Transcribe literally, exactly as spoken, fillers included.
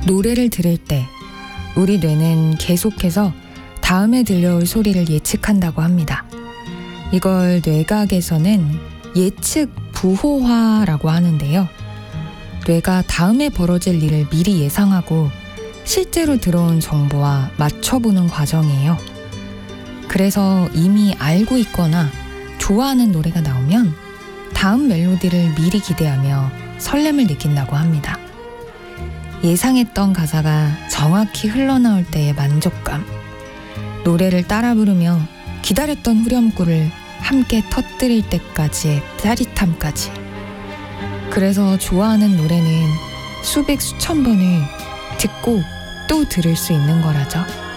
노래를 들을 때 우리 뇌는 계속해서 다음에 들려올 소리를 예측한다고 합니다. 이걸 뇌과학에서는 예측 부호화라고 하는데요. 뇌가 다음에 벌어질 일을 미리 예상하고 실제로 들어온 정보와 맞춰보는 과정이에요. 그래서 이미 알고 있거나 좋아하는 노래가 나오면 다음 멜로디를 미리 기대하며 설렘을 느낀다고 합니다. 예상했던 가사가 정확히 흘러나올 때의 만족감, 노래를 따라 부르며 기다렸던 후렴구를 함께 터뜨릴 때까지의 짜릿함까지. 그래서 좋아하는 노래는 수백 수천 번을 듣고 또 들을 수 있는 거라죠.